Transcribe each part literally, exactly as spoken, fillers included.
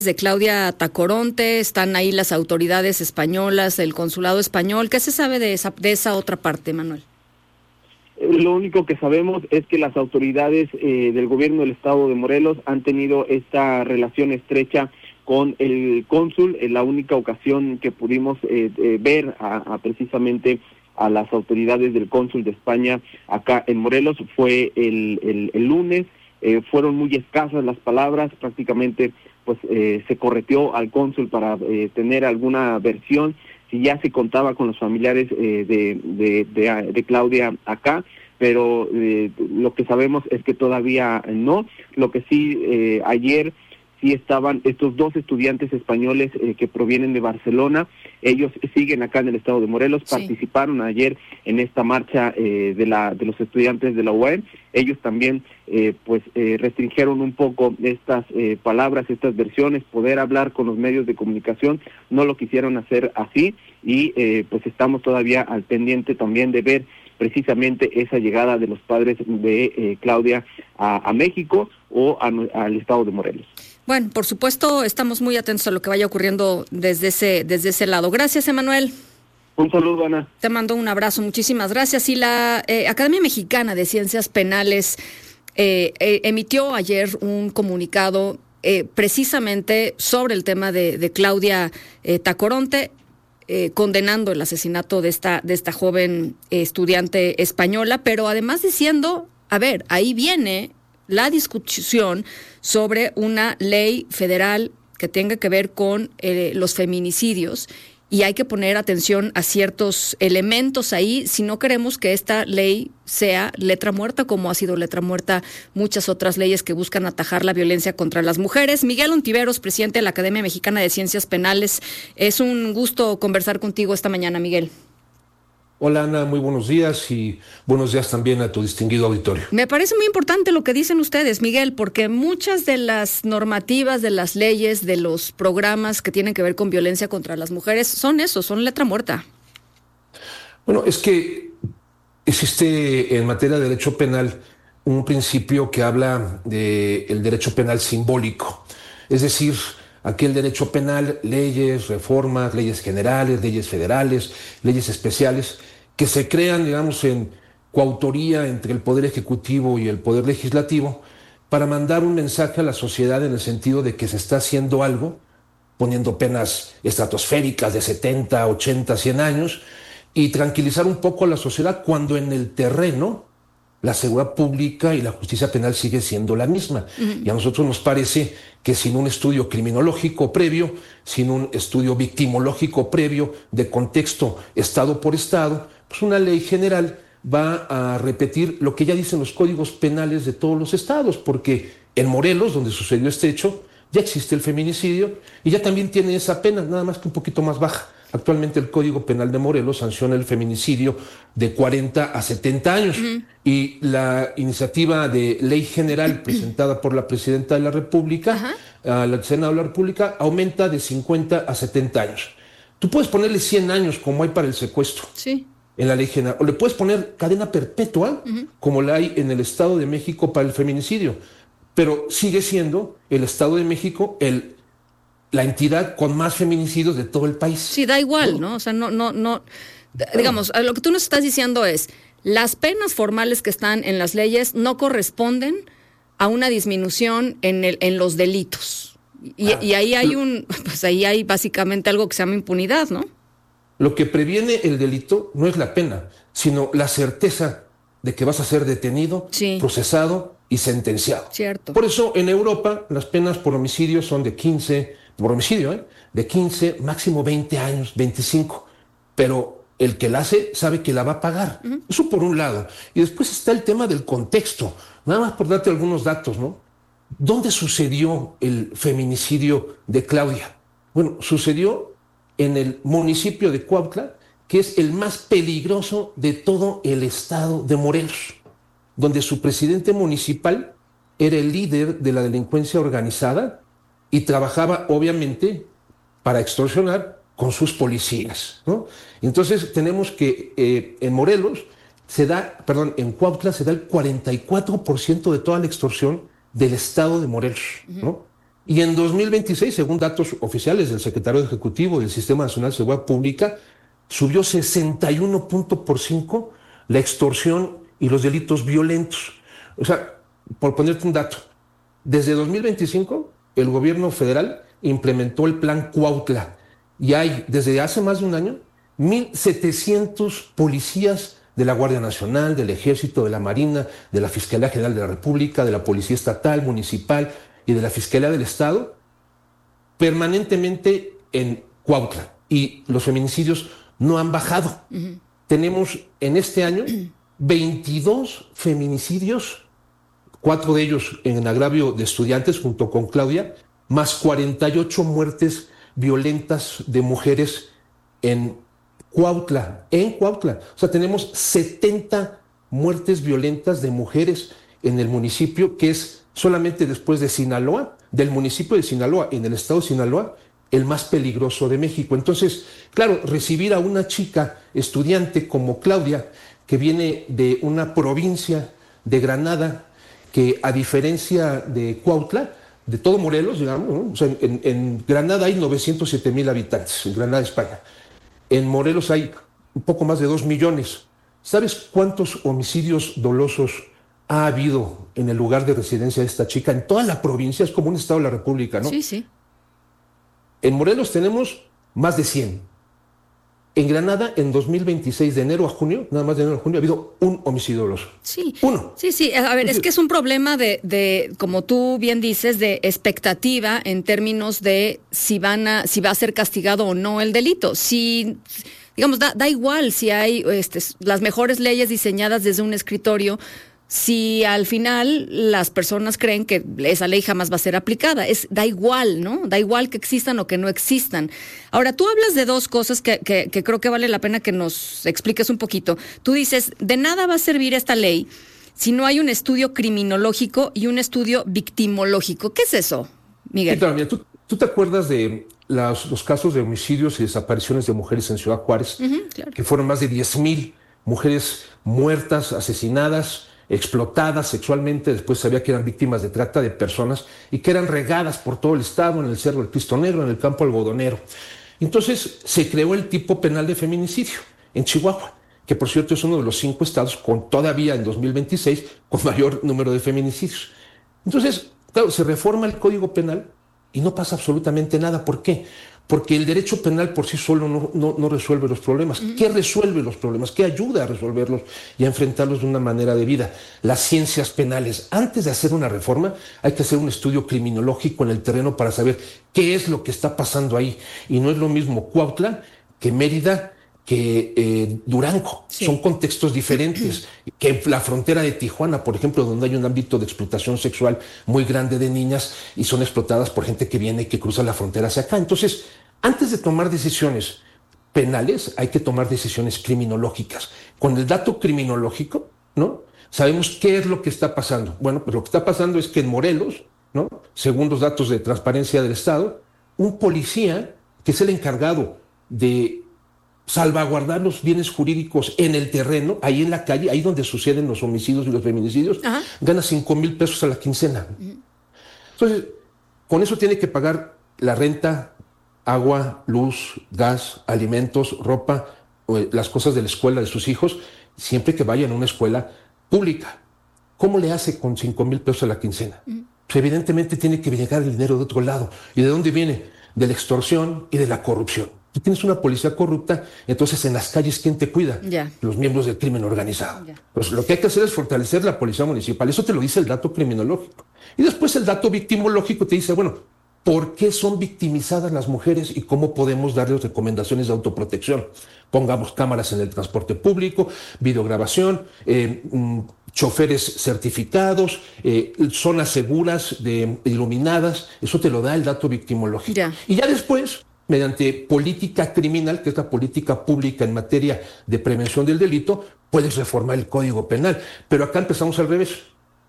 De Claudia Tacoronte, están ahí las autoridades españolas, el consulado español. ¿Qué se sabe de esa, de esa otra parte, Manuel? Lo único que sabemos es que las autoridades eh, del gobierno del estado de Morelos han tenido esta relación estrecha con el cónsul. En la única ocasión que pudimos eh, eh, ver a, a precisamente a las autoridades del cónsul de España acá en Morelos fue el, el, el lunes. Eh, fueron muy escasas las palabras, prácticamente pues eh, se correteó al cónsul para eh, tener alguna versión, si ya se contaba con los familiares eh, de, de, de, de Claudia acá, pero eh, lo que sabemos es que todavía no. Lo que sí, eh, ayer sí estaban estos dos estudiantes españoles eh, que provienen de Barcelona. Ellos siguen acá en el estado de Morelos, sí. Participaron ayer en esta marcha eh, de la de los estudiantes de la U A M. Ellos también eh, pues eh, restringieron un poco estas eh, palabras, estas versiones, poder hablar con los medios de comunicación, no lo quisieron hacer así y eh, pues estamos todavía al pendiente también de ver precisamente esa llegada de los padres de eh, Claudia a, a México o a, al estado de Morelos. Bueno, por supuesto, estamos muy atentos a lo que vaya ocurriendo desde ese, desde ese lado. Gracias, Emanuel. Un saludo, Ana. Te mando un abrazo, muchísimas gracias. Y la eh, Academia Mexicana de Ciencias Penales eh, eh, emitió ayer un comunicado eh, precisamente sobre el tema de, de Claudia eh, Tacoronte, eh, condenando el asesinato de esta, de esta joven eh, estudiante española, pero además diciendo, a ver, ahí viene la discusión sobre una ley federal que tenga que ver con eh, los feminicidios y hay que poner atención a ciertos elementos ahí si no queremos que esta ley sea letra muerta, como ha sido letra muerta muchas otras leyes que buscan atajar la violencia contra las mujeres. Miguel Ontiveros, presidente de la Academia Mexicana de Ciencias Penales, es un gusto conversar contigo esta mañana, Miguel. Hola, Ana, muy buenos días y buenos días también a tu distinguido auditorio. Me parece muy importante lo que dicen ustedes, Miguel, porque muchas de las normativas, de las leyes, de los programas que tienen que ver con violencia contra las mujeres son eso, son letra muerta. Bueno, es que existe en materia de derecho penal un principio que habla del derecho penal simbólico, es decir, aquel derecho penal, leyes, reformas, leyes generales, leyes federales, leyes especiales, que se crean, digamos, en coautoría entre el Poder Ejecutivo y el Poder Legislativo para mandar un mensaje a la sociedad en el sentido de que se está haciendo algo, poniendo penas estratosféricas de setenta, ochenta, cien años, y tranquilizar un poco a la sociedad cuando en el terreno la seguridad pública y la justicia penal sigue siendo la misma. Uh-huh. Y a nosotros nos parece que sin un estudio criminológico previo, sin un estudio victimológico previo de contexto estado por estado, pues una ley general va a repetir lo que ya dicen los códigos penales de todos los estados, porque en Morelos, donde sucedió este hecho, ya existe el feminicidio y ya también tiene esa pena, nada más que un poquito más baja. Actualmente el Código Penal de Morelos sanciona el feminicidio de cuarenta a setenta años. Uh-huh. Y la iniciativa de ley general presentada por la Presidenta de la República, uh-huh. al Senado de la República, aumenta de cincuenta a setenta años. Tú puedes ponerle cien años como hay para el secuestro. Sí. En la ley general. O le puedes poner cadena perpetua, uh-huh. como la hay en el Estado de México para el feminicidio. Pero sigue siendo el Estado de México el la entidad con más feminicidios de todo el país. Sí, da igual, ¿no? ¿no? O sea, no, no, no, digamos, lo que tú nos estás diciendo es, las penas formales que están en las leyes no corresponden a una disminución en el, en los delitos. Y, ah, y ahí hay un, pues ahí hay básicamente algo que se llama impunidad, ¿no? Lo que previene el delito no es la pena, sino la certeza de que vas a ser detenido, sí. procesado y sentenciado. Cierto. Por eso en Europa las penas por homicidio son de quince, por homicidio, ¿eh? de quince, máximo veinte años, veinticinco. Pero el que la hace sabe que la va a pagar. Uh-huh. Eso por un lado. Y después está el tema del contexto. Nada más por darte algunos datos, ¿no? ¿Dónde sucedió el feminicidio de Claudia? Bueno, sucedió en el municipio de Cuautla, que es el más peligroso de todo el estado de Morelos, donde su presidente municipal era el líder de la delincuencia organizada y trabajaba, obviamente, para extorsionar con sus policías, ¿no? Entonces tenemos que eh, en Morelos se da, perdón, en Cuautla se da el cuarenta y cuatro por ciento de toda la extorsión del estado de Morelos, ¿no? Uh-huh. Y en dos mil veintiséis, según datos oficiales del secretario ejecutivo del Sistema Nacional de Seguridad Pública, subió sesenta y uno puntos por ciento la extorsión y los delitos violentos. O sea, por ponerte un dato, desde dos mil veinticinco el gobierno federal implementó el plan Cuautla y hay desde hace más de un año mil setecientos policías de la Guardia Nacional, del Ejército, de la Marina, de la Fiscalía General de la República, de la Policía Estatal, Municipal y de la Fiscalía del Estado permanentemente en Cuautla, y los feminicidios no han bajado. Uh-huh. Tenemos en este año veintidós feminicidios, cuatro de ellos en agravio de estudiantes junto con Claudia, más cuarenta y ocho muertes violentas de mujeres en Cuautla, en Cuautla. O sea, tenemos setenta muertes violentas de mujeres en el municipio, que es solamente después de Sinaloa, del municipio de Sinaloa, en el estado de Sinaloa, el más peligroso de México. Entonces, claro, recibir a una chica estudiante como Claudia, que viene de una provincia de Granada, que a diferencia de Cuautla, de todo Morelos, digamos, ¿no? O sea, en, en Granada hay novecientos siete mil habitantes, en Granada, España. En Morelos hay un poco más de dos millones. ¿Sabes cuántos homicidios dolosos ha habido en el lugar de residencia de esta chica? En toda la provincia, es como un estado de la República, ¿no? Sí, sí. En Morelos tenemos más de cien. En Granada, en dos mil veintiséis, de enero a junio, nada más de enero a junio, ha habido un homicidio doloso. Sí. Uno. Sí, sí. A ver, es que es un problema de, de, como tú bien dices, de expectativa en términos de si van a, si va a ser castigado o no el delito. Si, digamos, da, da igual si hay este, las mejores leyes diseñadas desde un escritorio, si al final las personas creen que esa ley jamás va a ser aplicada. Es, da igual, ¿no? Da igual que existan o que no existan. Ahora, tú hablas de dos cosas que, que, que creo que vale la pena que nos expliques un poquito. Tú dices, de nada va a servir esta ley si no hay un estudio criminológico y un estudio victimológico. ¿Qué es eso, Miguel? Sí, claro, mira, ¿tú, tú te acuerdas de las, los casos de homicidios y desapariciones de mujeres en Ciudad Juárez? Uh-huh, claro. Que fueron más de diez mil mujeres muertas, asesinadas, explotadas sexualmente, después sabía que eran víctimas de trata de personas y que eran regadas por todo el estado, en el Cerro del Cristo Negro, en el Campo Algodonero. Entonces se creó el tipo penal de feminicidio en Chihuahua, que por cierto es uno de los cinco estados con todavía en dos mil veintiséis con mayor número de feminicidios. Entonces, claro, se reforma el Código Penal y no pasa absolutamente nada. ¿Por qué? Porque el derecho penal por sí solo no, no, no resuelve los problemas. ¿Qué resuelve los problemas? ¿Qué ayuda a resolverlos y a enfrentarlos de una manera debida? Las ciencias penales. Antes de hacer una reforma, hay que hacer un estudio criminológico en el terreno para saber qué es lo que está pasando ahí. Y no es lo mismo Cuautla que Mérida, que eh, Durango. Sí. Son contextos diferentes. Que la frontera de Tijuana, por ejemplo, donde hay un ámbito de explotación sexual muy grande de niñas y son explotadas por gente que viene y que cruza la frontera hacia acá. Entonces, antes de tomar decisiones penales, hay que tomar decisiones criminológicas. Con el dato criminológico, ¿no? Sabemos qué es lo que está pasando. Bueno, pues lo que está pasando es que en Morelos, ¿no? Según los datos de transparencia del Estado, un policía que es el encargado de salvaguardar los bienes jurídicos en el terreno, ahí en la calle, ahí donde suceden los homicidios y los feminicidios, ajá, gana cinco mil pesos a la quincena. Uh-huh. Entonces, con eso tiene que pagar la renta, agua, luz, gas, alimentos, ropa, las cosas de la escuela de sus hijos, siempre que vayan a una escuela pública. ¿Cómo le hace con cinco mil pesos a la quincena? Uh-huh. Pues evidentemente tiene que llegar el dinero de otro lado. ¿Y de dónde viene? De la extorsión y de la corrupción. Tú tienes una policía corrupta, entonces en las calles, ¿quién te cuida? Yeah. Los miembros del crimen organizado. Yeah. Pues lo que hay que hacer es fortalecer la policía municipal. Eso te lo dice el dato criminológico. Y después el dato victimológico te dice, bueno, ¿por qué son victimizadas las mujeres y cómo podemos darles recomendaciones de autoprotección? Pongamos cámaras en el transporte público, videograbación, eh, mm, choferes certificados, eh, zonas seguras, de, iluminadas. Eso te lo da el dato victimológico. Yeah. Y ya después, mediante política criminal, que es la política pública en materia de prevención del delito, puedes reformar el Código Penal. Pero acá empezamos al revés.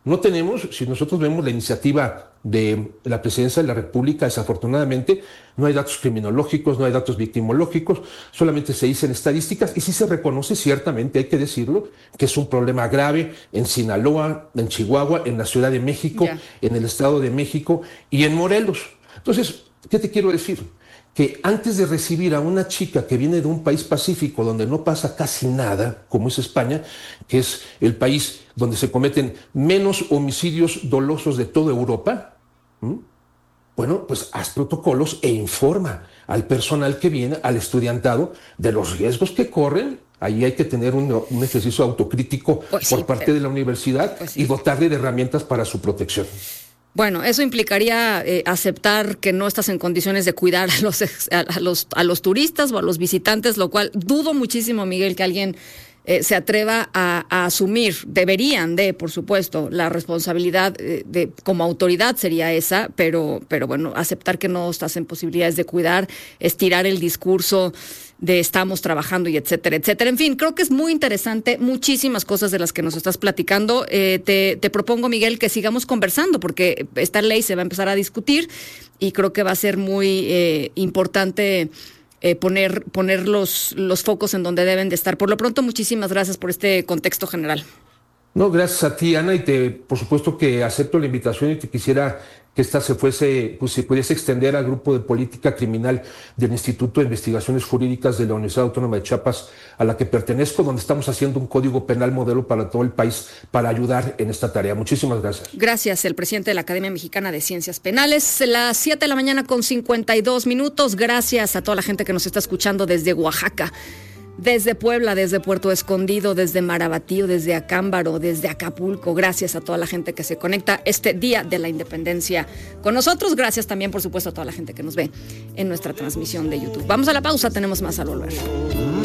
No tenemos, si nosotros vemos la iniciativa de la Presidencia de la República, desafortunadamente, no hay datos criminológicos, no hay datos victimológicos, solamente se dicen estadísticas y sí se reconoce, ciertamente, hay que decirlo, que es un problema grave en Sinaloa, en Chihuahua, en la Ciudad de México, yeah. en el Estado de México y en Morelos. Entonces, ¿qué te quiero decir? Que antes de recibir a una chica que viene de un país pacífico donde no pasa casi nada, como es España, que es el país donde se cometen menos homicidios dolosos de toda Europa, ¿m? bueno, pues haz protocolos e informa al personal que viene, al estudiantado, de los riesgos que corren. Ahí hay que tener un, un ejercicio autocrítico pues por sí, parte pero... de la universidad pues sí. y dotarle de herramientas para su protección. Bueno, eso implicaría eh, aceptar que no estás en condiciones de cuidar a los, a, los, a los turistas o a los visitantes, lo cual dudo muchísimo, Miguel, que alguien eh, se atreva a, a asumir. Deberían de, por supuesto, la responsabilidad eh, de como autoridad sería esa, pero, pero bueno, aceptar que no estás en posibilidades de cuidar, estirar el discurso de estamos trabajando y etcétera, etcétera. En fin, creo que es muy interesante, muchísimas cosas de las que nos estás platicando. Eh, te, te propongo, Miguel, que sigamos conversando, porque esta ley se va a empezar a discutir y creo que va a ser muy eh, importante eh, poner, poner los, los focos en donde deben de estar. Por lo pronto, muchísimas gracias por este contexto general. No, gracias a ti, Ana, y te, por supuesto que acepto la invitación y te quisiera que esta se fuese, pues se pudiese extender al grupo de política criminal del Instituto de Investigaciones Jurídicas de la Universidad Autónoma de Chiapas, a la que pertenezco, donde estamos haciendo un código penal modelo para todo el país para ayudar en esta tarea. Muchísimas gracias. Gracias, el presidente de la Academia Mexicana de Ciencias Penales. Las siete de la mañana con cincuenta y dos minutos. Gracias a toda la gente que nos está escuchando desde Oaxaca, desde Puebla, desde Puerto Escondido, desde Marabatío, desde Acámbaro, desde Acapulco. Gracias a toda la gente que se conecta este Día de la Independencia con nosotros. Gracias también, por supuesto, a toda la gente que nos ve en nuestra transmisión de YouTube. Vamos a la pausa, tenemos más al volver.